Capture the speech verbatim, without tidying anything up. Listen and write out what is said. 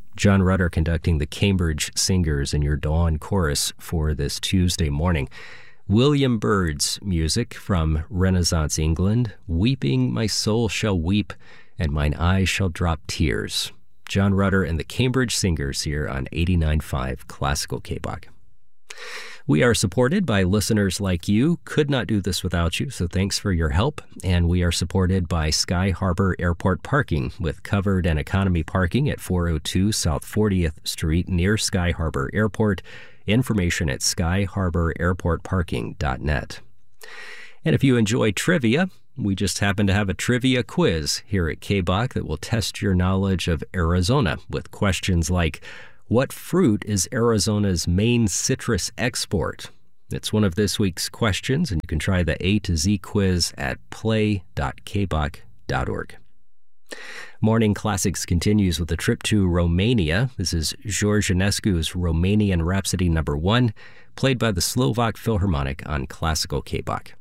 John Rutter conducting the Cambridge Singers in your dawn chorus for this Tuesday morning. William Byrd's music from Renaissance England, Weeping My Soul Shall Weep, and Mine Eyes Shall Drop Tears. John Rutter and the Cambridge Singers here on eighty-nine point five Classical K-Bach. We are supported by listeners like you. Could not do this without you, so thanks for your help. And we are supported by Sky Harbor Airport Parking, with covered and economy parking at four oh two South fortieth Street near Sky Harbor Airport. Information at sky harbor airport parking dot net. And if you enjoy trivia, we just happen to have a trivia quiz here at K-Bach that will test your knowledge of Arizona with questions like, what fruit is Arizona's main citrus export? It's one of this week's questions, and you can try the A to Z quiz at play dot k bach dot org. Morning Classics continues with a trip to Romania. This is George Enescu's Romanian Rhapsody number one, played by the Slovak Philharmonic on Classical K-Bach.